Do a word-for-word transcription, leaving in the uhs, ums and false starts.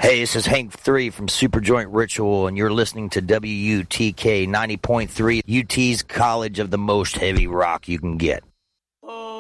Hey, this is Hank three from Superjoint Ritual, and you're listening to W U T K ninety point three, U T's college of the most heavy rock you can get.